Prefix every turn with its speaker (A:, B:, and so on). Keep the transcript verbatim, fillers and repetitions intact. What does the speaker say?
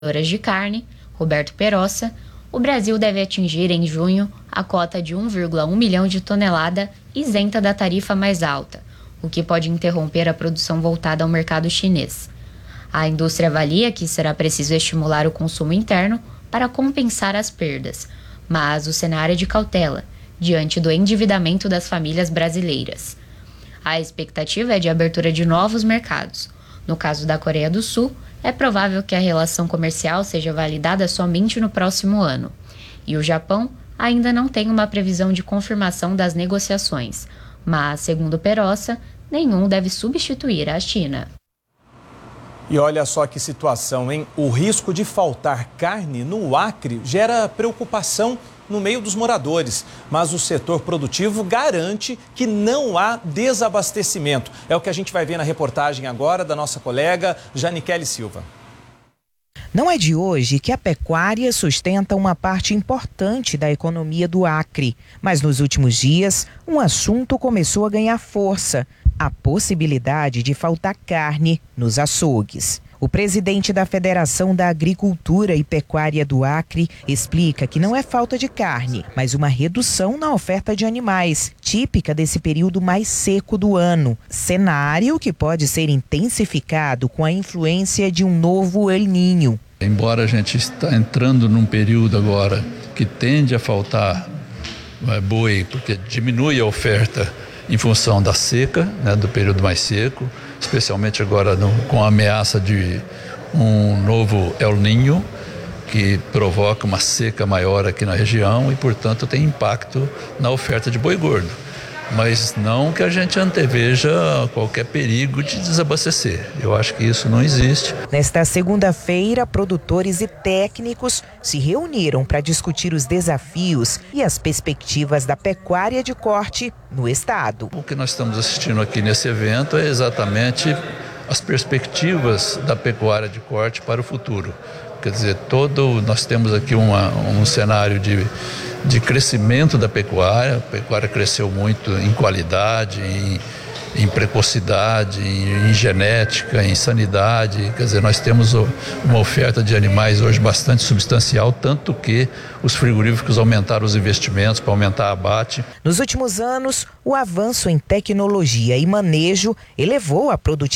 A: produtoras de carne, Roberto Perossa, o Brasil deve atingir em junho a cota de um vírgula um milhão de tonelada isenta da tarifa mais alta, o que pode interromper a produção voltada ao mercado chinês. A indústria avalia que será preciso estimular o consumo interno para compensar as perdas, mas o cenário é de cautela, diante do endividamento das famílias brasileiras. A expectativa é de abertura de novos mercados. No caso da Coreia do Sul, é provável que a relação comercial seja validada somente no próximo ano. E o Japão ainda não tem uma previsão de confirmação das negociações, mas, segundo Perossa, nenhum deve substituir a China.
B: E olha só que situação, hein? O risco de faltar carne no Acre gera preocupação no meio dos moradores, mas o setor produtivo garante que não há desabastecimento. É o que a gente vai ver na reportagem agora da nossa colega Janicele Silva.
C: Não é de hoje que a pecuária sustenta uma parte importante da economia do Acre, mas nos últimos dias um assunto começou a ganhar força: a possibilidade de faltar carne nos açougues. O presidente da Federação da Agricultura e Pecuária do Acre explica que não é falta de carne, mas uma redução na oferta de animais, típica desse período mais seco do ano. Cenário que pode ser intensificado com a influência de um novo El Niño.
D: Embora a gente está entrando num período agora que tende a faltar boi, porque diminui a oferta em função da seca, né, do período mais seco, especialmente agora no, com a ameaça de um novo El Niño, que provoca uma seca maior aqui na região e, portanto, tem impacto na oferta de boi gordo. Mas não que a gente anteveja qualquer perigo de desabastecer. Eu acho que isso não existe.
C: Nesta segunda-feira, produtores e técnicos se reuniram para discutir os desafios e as perspectivas da pecuária de corte no estado.
D: O que nós estamos assistindo aqui nesse evento é exatamente as perspectivas da pecuária de corte para o futuro. Quer dizer, todo, nós temos aqui uma, um cenário de, de crescimento da pecuária. A pecuária cresceu muito em qualidade, em, em precocidade, em, em genética, em sanidade. Quer dizer, nós temos uma oferta de animais hoje bastante substancial, tanto que os frigoríficos aumentaram os investimentos para aumentar a abate.
C: Nos últimos anos, o avanço em tecnologia e manejo elevou a produtividade